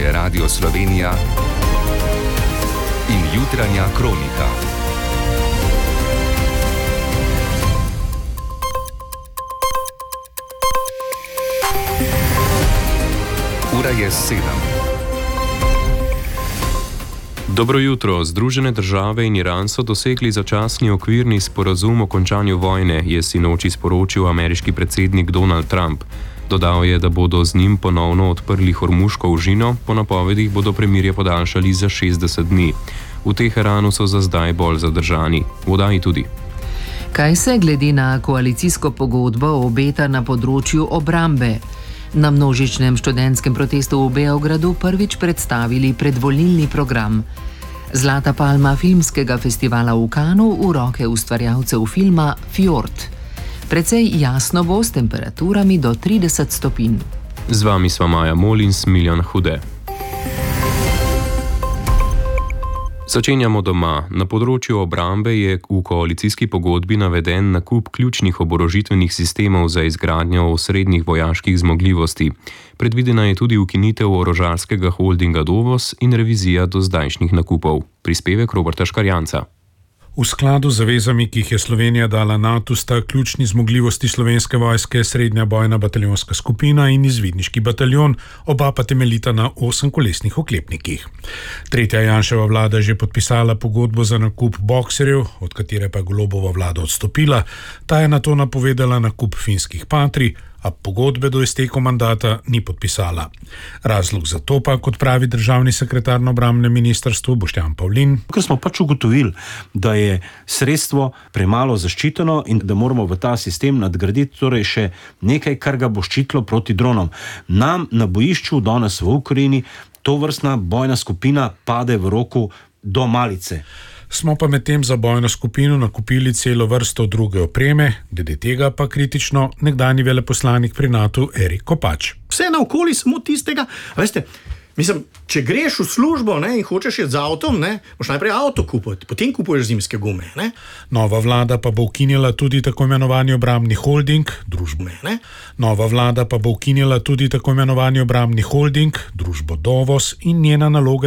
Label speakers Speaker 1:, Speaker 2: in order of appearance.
Speaker 1: je Radio Slovenija in jutranja kronika. Ura je 7.
Speaker 2: Dobro jutro. Združene države in Iran so dosegli začasni okvirni sporazum o končanju vojne, je sinoči sporočil ameriški predsednik Donald Trump. Dodal je, da bodo z njim ponovno odprli Hormuško užino, po napovedih bodo premirje podaljšali za 60 dni. V Teheranu so za zdaj bolj zadržani. V oddaji tudi.
Speaker 3: Kaj se glede na koalicijsko pogodbo obeta na področju obrambe? Na množičnem študentskem protestu v Beogradu prvič predstavili predvolilni program. Zlata palma filmskega festivala v Cannesu v roke ustvarjalcev filma Fjord. Precej jasno bo s temperaturami do 30 stopinj.
Speaker 2: Z vami sva Maja Mol in Smiljan Hude. Začenjamo doma. Na področju obrambe je v koalicijski pogodbi naveden nakup ključnih oborožitvenih sistemov za izgradnjo osrednjih vojaških zmogljivosti. Predvidena je tudi ukinitev orožarskega holdinga Dovos in revizija dozdajšnjih nakupov. Prispevek Roberta Škarjanca.
Speaker 4: V skladu z zavezami, ki jih je Slovenija dala NATO, sta ključni zmogljivosti Slovenske vojske srednja bojna bataljonska skupina in izvidniški bataljon, oba pa temeljita na 8-kolesnih oklepnikih. Tretja Janševa vlada je že podpisala pogodbo za nakup bokserjev, od katere pa je Golobova vlada odstopila. Ta je nato napovedala nakup finskih Patri, a pogodbe do izteku mandata ni podpisala. Razlog za to pa, kot pravi državni sekretar na obrambnem ministrstvu Boštjan Pavlin.
Speaker 5: Ker smo pač ugotovili, da je sredstvo premalo zaščiteno in da moramo v ta sistem nadgraditi torej še nekaj, kar ga bo ščitilo proti dronom. Nam na bojišču danes v Ukrajini tovrstna bojna skupina pade v roku do malice.
Speaker 4: Smo pa medtem za bojno skupino nakupili celo vrsto druge opreme, glede tega pa kritično nekdanji veleposlanik pri NATO Erik Kopač.
Speaker 6: Vse naokoli samo tistega, veste, mislim, če greš v službo in hočeš iti z avtom, boš najprej avto kupiti, potem kupuješ zimske gume.
Speaker 4: Nova vlada pa bo ukinila tudi tako imenovani obrambni holding, družbo Dovos in njena naloga